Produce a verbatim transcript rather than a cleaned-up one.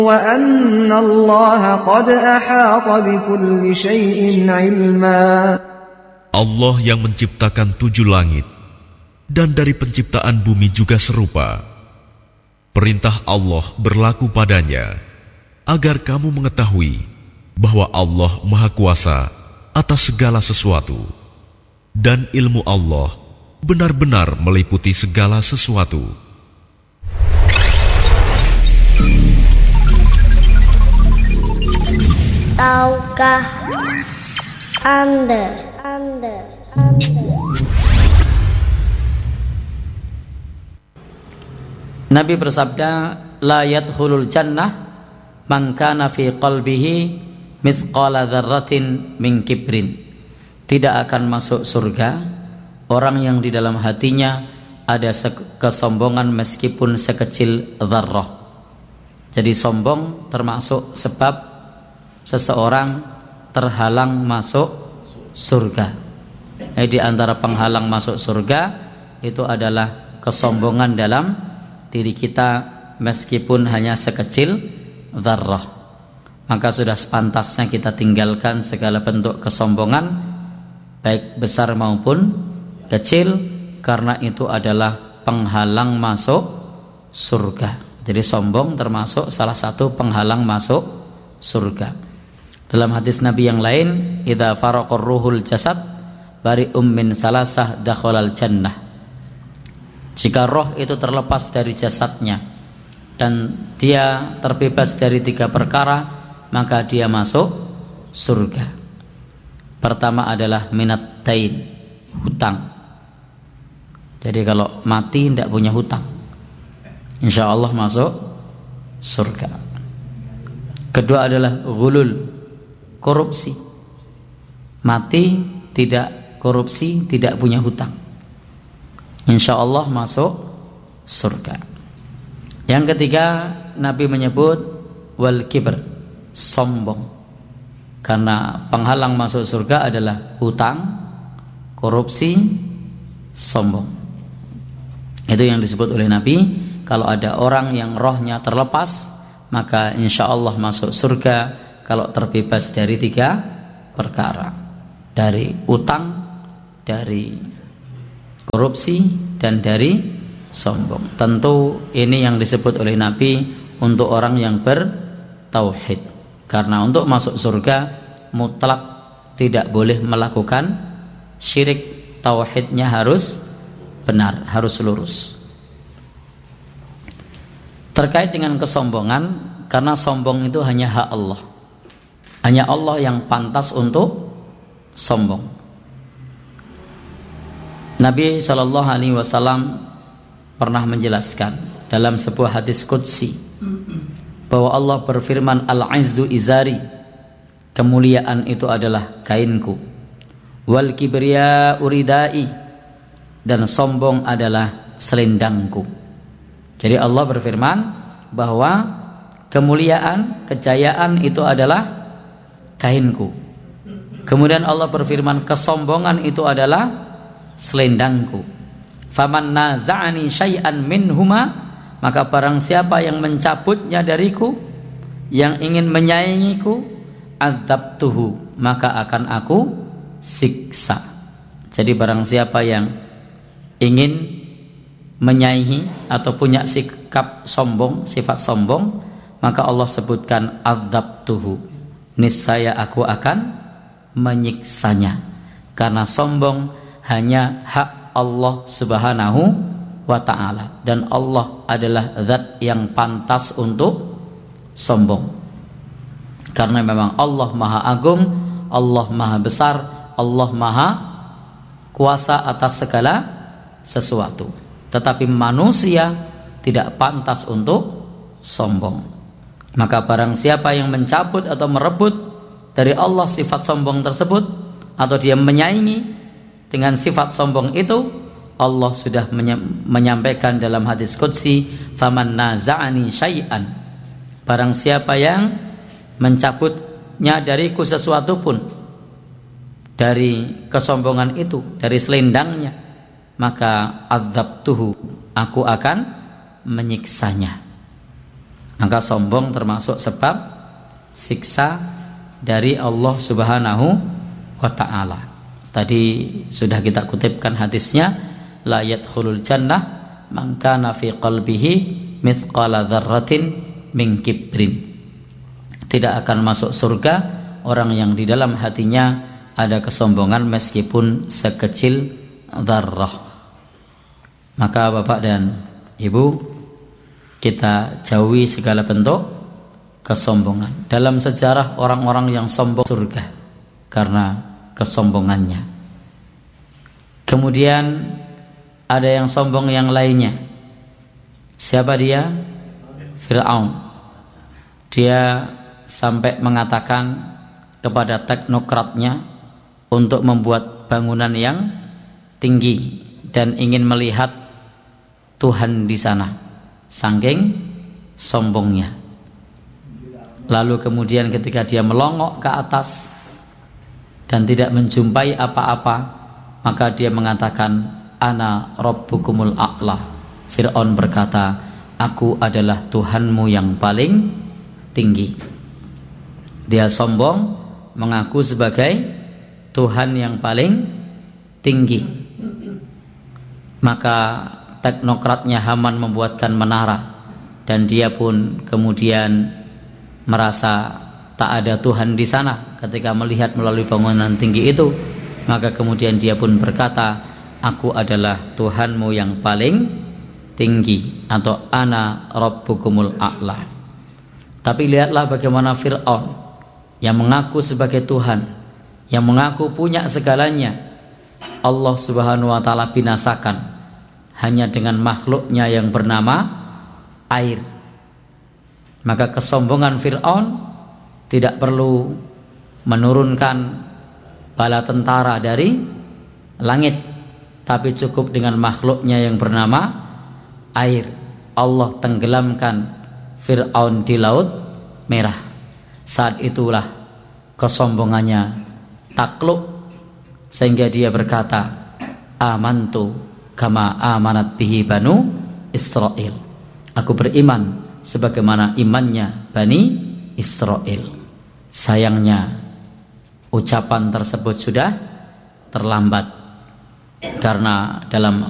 وأن الله قد أحاط بكل شيء علما. Allah yang menciptakan tujuh langit dan dari penciptaan bumi juga serupa. Perintah Allah berlaku padanya agar kamu mengetahui bahwa Allah Maha Kuasa atas segala sesuatu dan ilmu Allah benar-benar meliputi segala sesuatu. Tahukah Anda, Anda, Anda Nabi bersabda, la yadkhulul jannah man kana fi qalbihi mithqala dzarratin min kibrin. Tidak akan masuk surga orang yang di dalam hatinya ada kesombongan meskipun sekecil dzarrah. Jadi sombong termasuk sebab seseorang terhalang masuk surga. Eh, di antara penghalang masuk surga itu adalah kesombongan dalam diri kita meskipun hanya sekecil dzarrah. Maka sudah sepantasnya kita tinggalkan segala bentuk kesombongan baik besar maupun kecil, karena itu adalah penghalang masuk surga. Jadi sombong termasuk salah satu penghalang masuk surga. Dalam hadis Nabi yang lain, idza faraqar ruhul jasad bari'um min salasah dakhalal jannah. Jika roh itu terlepas dari jasadnya dan dia terbebas dari tiga perkara, maka dia masuk surga. Pertama adalah minat tain, hutang. Jadi kalau mati tidak punya hutang, insya Allah masuk surga. Kedua adalah ghulul, korupsi. Mati tidak korupsi, tidak punya hutang, insya Allah masuk surga. Yang ketiga, Nabi menyebut wal kibr, sombong. Karena penghalang masuk surga adalah hutang, korupsi, sombong. Itu yang disebut oleh Nabi, kalau ada orang yang rohnya terlepas, maka insya Allah masuk surga kalau terbebas dari tiga perkara, dari utang, dari korupsi, dan dari sombong. Tentu ini yang disebut oleh Nabi untuk orang yang bertauhid. Karena untuk masuk surga mutlak tidak boleh melakukan syirik. Tauhidnya harus benar, harus lurus. Terkait dengan kesombongan, karena sombong itu hanya hak Allah. Hanya Allah yang pantas untuk sombong. Nabi shallallahu alaihi wasallam pernah menjelaskan dalam sebuah hadis qudsi bahwa Allah berfirman, al-izzu izari, kemuliaan itu adalah kainku, wal kibriya uridai, dan sombong adalah selendangku. Jadi Allah berfirman bahwa kemuliaan, kejayaan itu adalah kainku. Kemudian Allah berfirman, kesombongan itu adalah selendangku. Faman naza'ani syai'an minhuma, maka barang siapa yang mencabutnya dariku, yang ingin menyaingiku, adzabtuhu, maka akan aku siksa. Jadi barang siapa yang ingin menyaingi atau punya sikap sombong, sifat sombong, maka Allah sebutkan adzabtuhu, niscaya aku akan menyiksanya. Karena sombong hanya hak Allah subhanahu wa ta'ala, dan Allah adalah zat yang pantas untuk sombong. Karena memang Allah maha agung, Allah maha besar, Allah maha kuasa atas segala sesuatu. Tetapi manusia tidak pantas untuk sombong. Maka barang siapa yang mencabut atau merebut dari Allah sifat sombong tersebut, atau dia menyaingi dengan sifat sombong itu, Allah sudah menyampaikan dalam hadis qudsi, faman naza'ani syai'an, barang siapa yang mencabutnya dariku sesuatu pun dari kesombongan itu, dari selendangnya, maka adzabtuhu, aku akan menyiksanya. Maka sombong termasuk sebab siksa dari Allah Subhanahu wa ta'ala. Tadi sudah kita kutipkan hadisnya, la yadkhulul jannah man kana fi qalbihi mithqala dzarratin min kibrin. Tidak akan masuk surga orang yang di dalam hatinya ada kesombongan meskipun sekecil dzarrah. Maka Bapak dan Ibu, kita jauhi segala bentuk kesombongan. Dalam sejarah orang-orang yang sombong surga karena kesombongannya. Kemudian ada yang sombong yang lainnya. Siapa dia? Fir'aun. Dia sampai mengatakan kepada teknokratnya untuk membuat bangunan yang tinggi dan ingin melihat Tuhan di sana. Saking sombongnya. Lalu kemudian ketika dia melongok ke atas dan tidak menjumpai apa-apa, maka dia mengatakan, ana rabbukumul a'la. Fir'aun berkata, aku adalah Tuhanmu yang paling tinggi. Dia sombong, mengaku sebagai Tuhan yang paling tinggi. Maka teknokratnya Haman membuatkan menara, dan dia pun kemudian merasa tak ada Tuhan di sana ketika melihat melalui bangunan tinggi itu. Maka kemudian dia pun berkata, aku adalah Tuhanmu yang paling tinggi, atau ana rabbukumul a'la. Tapi lihatlah bagaimana Fir'aun yang mengaku sebagai Tuhan, yang mengaku punya segalanya, Allah Subhanahu wa ta'ala binasakan hanya dengan makhluknya yang bernama air. Maka kesombongan Fir'aun tidak perlu menurunkan bala tentara dari langit, tapi cukup dengan makhluknya yang bernama air. Allah tenggelamkan Fir'aun di laut merah. Saat itulah kesombongannya takluk, sehingga dia berkata, amantu kama amanat bihi banu Israel. Aku beriman sebagaimana imannya Bani Israel. Sayangnya ucapan tersebut sudah terlambat, karena dalam